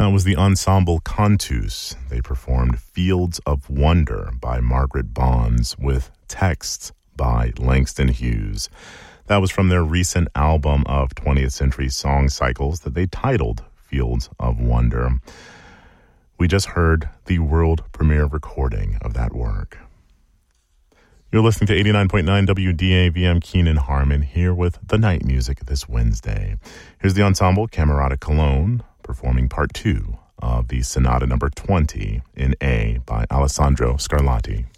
That was the ensemble Cantus. They performed Fields of Wonder by Margaret Bonds with texts by Langston Hughes. That was from their recent album of 20th Century Song Cycles that they titled Fields of Wonder. We just heard the world premiere recording of that work. You're listening to 89.9 WDAVM Keenan Harmon here with the night music this Wednesday. Here's the ensemble Camerata Cologne performing part 2 of the Sonata number 20 in A by Alessandro Scarlatti.